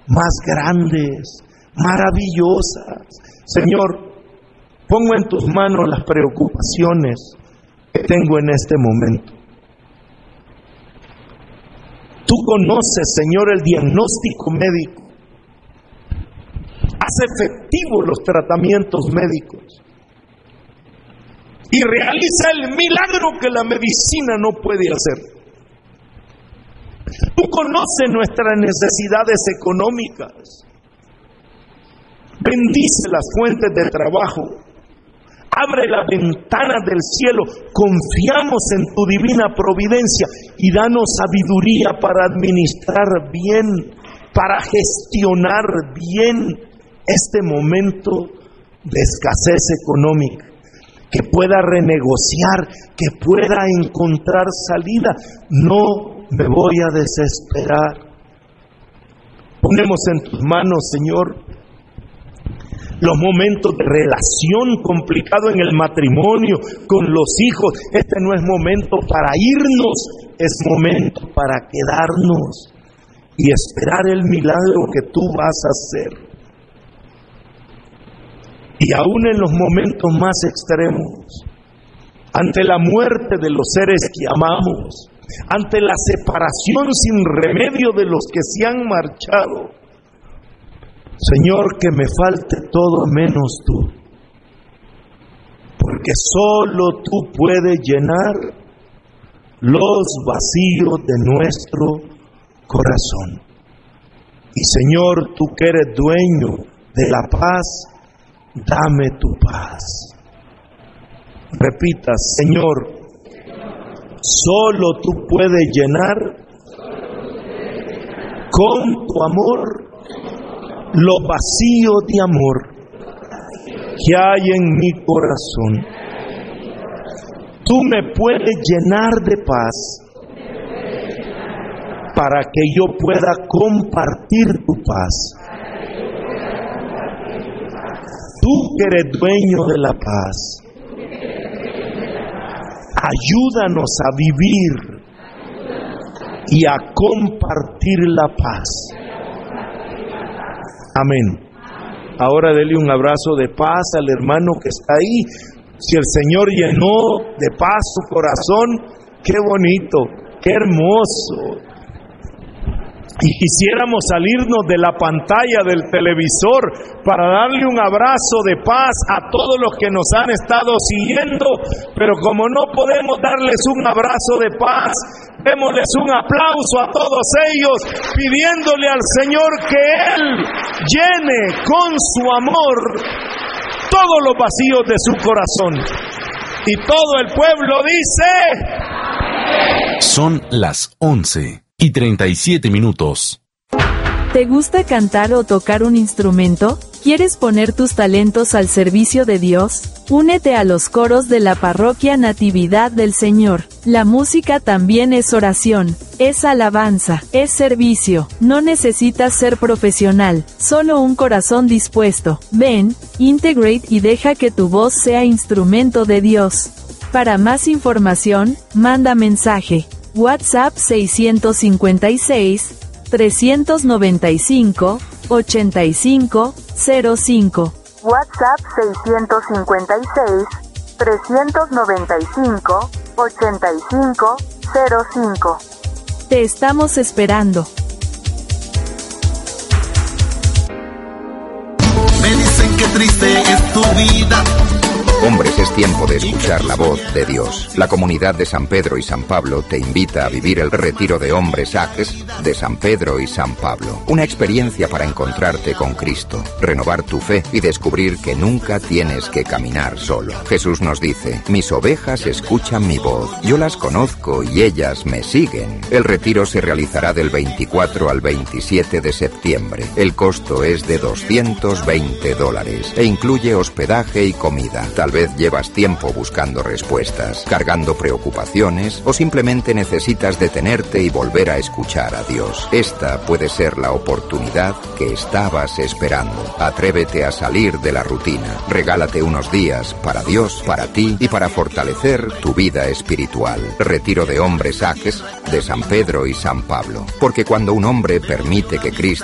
más grandes, maravillosas. Señor, pongo en tus manos las preocupaciones que tengo en este momento. Tú conoces, Señor, el diagnóstico médico. Haz efectivos los tratamientos médicos y realiza el milagro que la medicina no puede hacer. Tú conoces nuestras necesidades económicas. Bendice las fuentes de trabajo. Abre las ventanas del cielo. Confiamos en tu divina providencia y danos sabiduría para administrar bien, para gestionar bien este momento de escasez económica, que pueda renegociar, que pueda encontrar salida. No me voy a desesperar. Ponemos en tus manos, Señor, los momentos de relación complicado en el matrimonio, con los hijos. Este no es momento para irnos, es momento para quedarnos y esperar el milagro que tú vas a hacer. Y aún en los momentos más extremos, ante la muerte de los seres que amamos, ante la separación sin remedio de los que se han marchado, Señor, que me falte todo menos tú, porque solo tú puedes llenar los vacíos de nuestro corazón. Y Señor, tú que eres dueño de la paz, dame tu paz. Repita, Señor, solo tú puedes llenar con tu amor los vacíos de amor que hay en mi corazón. Tú me puedes llenar de paz para que yo pueda compartir tu paz. Tú que eres dueño de la paz, ayúdanos a vivir y a compartir la paz. Amén. Ahora dele un abrazo de paz al hermano que está ahí. Si el Señor llenó de paz su corazón, qué bonito, qué hermoso. Y quisiéramos salirnos de la pantalla del televisor para darle un abrazo de paz a todos los que nos han estado siguiendo, pero como no podemos darles un abrazo de paz, démosles un aplauso a todos ellos, pidiéndole al Señor que Él llene con su amor todos los vacíos de su corazón. Y todo el pueblo dice: Son las 11:37. ¿Te gusta cantar o tocar un instrumento? ¿Quieres poner tus talentos al servicio de Dios? Únete a los coros de la Parroquia Natividad del Señor. La música también es oración, es alabanza, es servicio. No necesitas ser profesional, solo un corazón dispuesto. Ven, integrate y deja que tu voz sea instrumento de Dios. Para más información, manda mensaje. WhatsApp 655-395-8505. WhatsApp 655-395-8505. Te estamos esperando. Me dicen que triste es tu vida. Hombres, es tiempo de escuchar la voz de Dios. La comunidad de San Pedro y San Pablo te invita a vivir el retiro de hombres ACES de San Pedro y San Pablo. Una experiencia para encontrarte con Cristo, renovar tu fe y descubrir que nunca tienes que caminar solo. Jesús nos dice: mis ovejas escuchan mi voz, yo las conozco y ellas me siguen. El retiro se realizará del 24 al 27 de septiembre. El costo es de $220 e incluye hospedaje y comida. Tal vez llevas tiempo buscando respuestas, cargando preocupaciones o simplemente necesitas detenerte y volver a escuchar a Dios. Esta puede ser la oportunidad que estabas esperando. Atrévete a salir de la rutina. Regálate unos días para Dios, para ti y para fortalecer tu vida espiritual. Retiro de hombres ACES de San Pedro y San Pablo. Porque cuando un hombre permite que Cristo